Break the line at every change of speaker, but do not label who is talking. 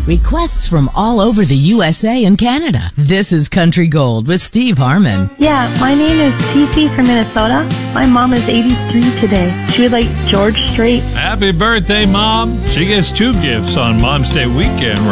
Requests from all over the USA and Canada. This is Country Gold with Steve Harmon.
Yeah, my name is Cece from Minnesota. My mom is 83 today. She would like George Strait.
Happy birthday, Mom. She gets 2 gifts on Mom's Day weekend,